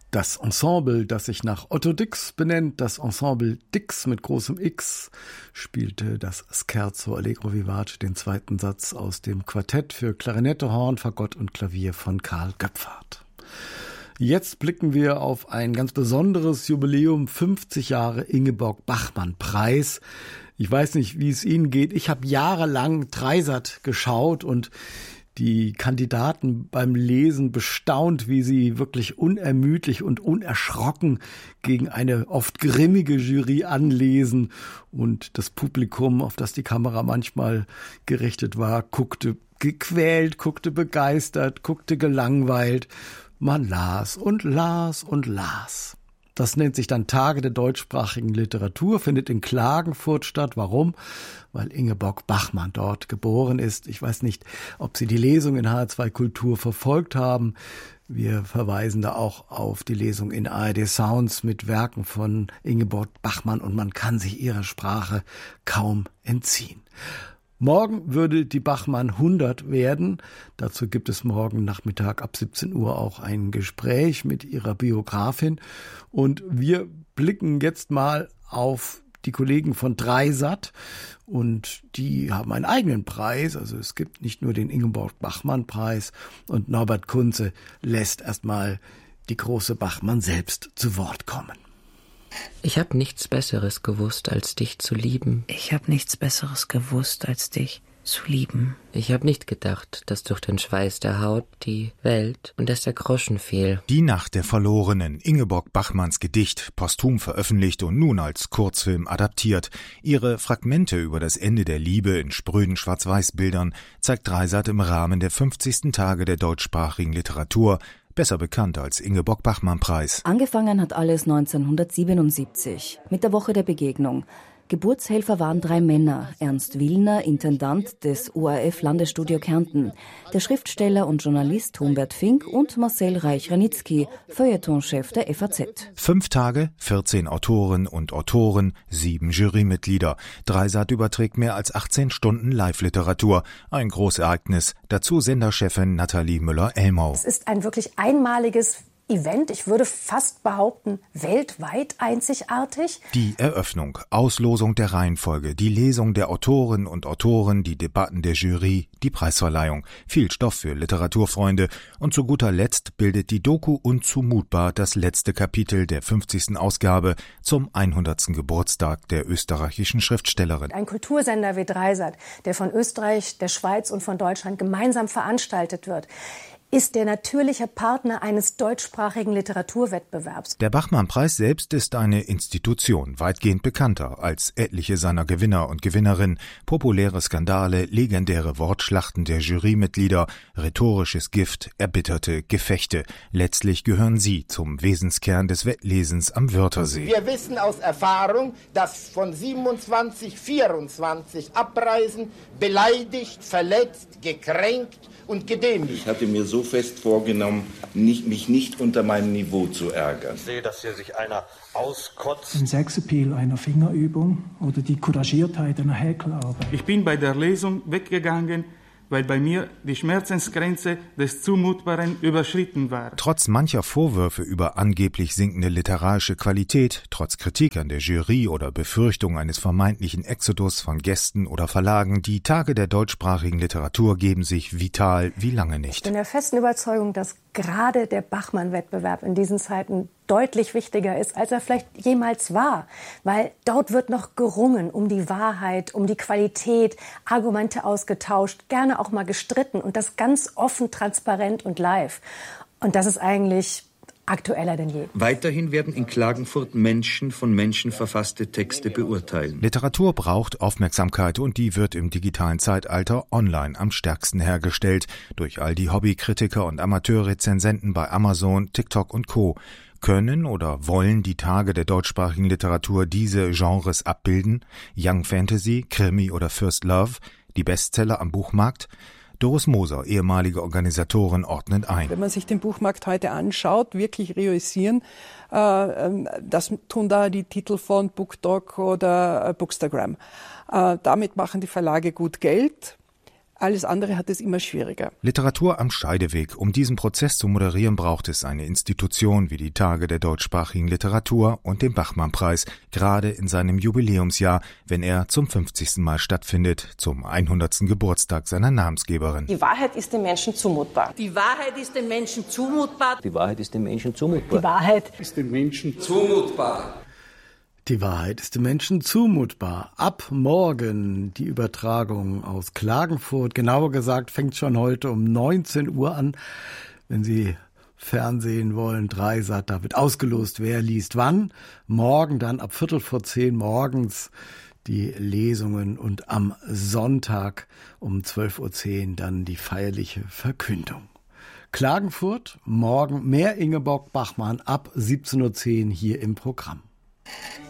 Das Ensemble, das sich nach Otto Dix benennt, das Ensemble Dix mit großem X, spielte das Scherzo Allegro Vivace, den zweiten Satz aus dem Quartett für Klarinette, Horn, Fagott und Klavier von Karl Göpfert. Jetzt blicken wir auf ein ganz besonderes Jubiläum, 50 Jahre Ingeborg-Bachmann-Preis. Ich weiß nicht, wie es Ihnen geht. Ich habe jahrelang Dreisat geschaut und die Kandidaten beim Lesen bestaunt, wie sie wirklich unermüdlich und unerschrocken gegen eine oft grimmige Jury anlesen. Und das Publikum, auf das die Kamera manchmal gerichtet war, guckte gequält, guckte begeistert, guckte gelangweilt. Man las und las und las. Das nennt sich dann Tage der deutschsprachigen Literatur, findet in Klagenfurt statt. Warum? Weil Ingeborg Bachmann dort geboren ist. Ich weiß nicht, ob Sie die Lesung in HR2 Kultur verfolgt haben. Wir verweisen da auch auf die Lesung in ARD Sounds mit Werken von Ingeborg Bachmann und man kann sich ihrer Sprache kaum entziehen. Morgen würde die Bachmann 100 werden. Dazu gibt es morgen Nachmittag ab 17 Uhr auch ein Gespräch mit ihrer Biografin. Und wir blicken jetzt mal auf die Kollegen von Dreisat. Und die haben einen eigenen Preis. Also es gibt nicht nur den Ingeborg-Bachmann-Preis. Und Norbert Kunze lässt erstmal die große Bachmann selbst zu Wort kommen. Ich habe nichts Besseres gewusst, als dich zu lieben. Ich habe nichts Besseres gewusst, als dich zu lieben. Ich habe nicht gedacht, dass durch den Schweiß der Haut die Welt und dass der Groschen fiel. Die Nacht der Verlorenen, Ingeborg Bachmanns Gedicht, posthum veröffentlicht und nun als Kurzfilm adaptiert. Ihre Fragmente über das Ende der Liebe in spröden Schwarz-Weiß-Bildern zeigt Dreisat im Rahmen der 50. Tage der deutschsprachigen Literatur, besser bekannt als Ingeborg-Bachmann-Preis. Angefangen hat alles 1977 mit der Woche der Begegnung. Geburtshelfer waren 3 Männer: Ernst Willner, Intendant des ORF-Landesstudio Kärnten, der Schriftsteller und Journalist Humbert Fink und Marcel Reich-Ranitzky, Feuilletonchef der FAZ. 5 Tage, 14 Autoren und Autoren, 7 Jurymitglieder. Dreisat überträgt mehr als 18 Stunden Live-Literatur. Ein Großereignis. Dazu Senderchefin Nathalie Müller-Elmau. Es ist ein wirklich einmaliges Event, ich würde fast behaupten, weltweit einzigartig. Die Eröffnung, Auslosung der Reihenfolge, die Lesung der Autoren und Autoren, die Debatten der Jury, die Preisverleihung. Viel Stoff für Literaturfreunde. Und zu guter Letzt bildet die Doku Unzumutbar das letzte Kapitel der 50. Ausgabe zum 100. Geburtstag der österreichischen Schriftstellerin. Ein Kultursender wie Dreisat, der von Österreich, der Schweiz und von Deutschland gemeinsam veranstaltet wird, ist der natürliche Partner eines deutschsprachigen Literaturwettbewerbs. Der Bachmann-Preis selbst ist eine Institution, weitgehend bekannter als etliche seiner Gewinner und Gewinnerinnen. Populäre Skandale, legendäre Wortschlachten der Jurymitglieder, rhetorisches Gift, erbitterte Gefechte. Letztlich gehören sie zum Wesenskern des Wettlesens am Wörthersee. Wir wissen aus Erfahrung, dass von 27, 24 abreisen, beleidigt, verletzt, gekränkt und gedemütigt. Ich hatte mir so fest vorgenommen, mich nicht unter meinem Niveau zu ärgern. Ich sehe, dass hier sich einer auskotzt. Ein Sexappeal einer Fingerübung oder die Couragiertheit einer Häkelarbeit. Ich bin bei der Lesung weggegangen, weil bei mir die Schmerzensgrenze des Zumutbaren überschritten war. Trotz mancher Vorwürfe über angeblich sinkende literarische Qualität, trotz Kritik an der Jury oder Befürchtung eines vermeintlichen Exodus von Gästen oder Verlagen, die Tage der deutschsprachigen Literatur geben sich vital wie lange nicht. Ich bin der festen Überzeugung, dass gerade der Bachmann-Wettbewerb in diesen Zeiten deutlich wichtiger ist, als er vielleicht jemals war. Weil dort wird noch gerungen um die Wahrheit, um die Qualität, Argumente ausgetauscht, gerne auch mal gestritten und das ganz offen, transparent und live. Und das ist eigentlich aktueller denn je. Weiterhin werden in Klagenfurt Menschen von Menschen verfasste Texte beurteilen. Literatur braucht Aufmerksamkeit und die wird im digitalen Zeitalter online am stärksten hergestellt. Durch all die Hobbykritiker und Amateurrezensenten bei Amazon, TikTok und Co. Können oder wollen die Tage der deutschsprachigen Literatur diese Genres abbilden? Young Fantasy, Krimi oder First Love? Die Bestseller am Buchmarkt? Doris Moser, ehemalige Organisatorin, ordnet ein. Wenn man sich den Buchmarkt heute anschaut, wirklich reüssieren, das tun da die Titel von BookTok oder Bookstagram. Damit machen die Verlage gut Geld. Alles andere hat es immer schwieriger. Literatur am Scheideweg. Um diesen Prozess zu moderieren, braucht es eine Institution wie die Tage der deutschsprachigen Literatur und den Bachmann-Preis, gerade in seinem Jubiläumsjahr, wenn er zum 50. Mal stattfindet, zum 100. Geburtstag seiner Namensgeberin. Die Wahrheit ist den Menschen zumutbar. Die Wahrheit ist den Menschen zumutbar. Die Wahrheit ist den Menschen zumutbar. Die Wahrheit ist den Menschen zumutbar. Die Wahrheit ist den Menschen zumutbar. Ab morgen die Übertragung aus Klagenfurt. Genauer gesagt fängt schon heute um 19 Uhr an. Wenn Sie Fernsehen wollen, Dreisat, da wird ausgelost, wer liest wann. Morgen dann ab 9:45 morgens die Lesungen und am Sonntag um 12:10 Uhr dann die feierliche Verkündung. Klagenfurt, morgen mehr Ingeborg Bachmann ab 17:10 Uhr hier im Programm.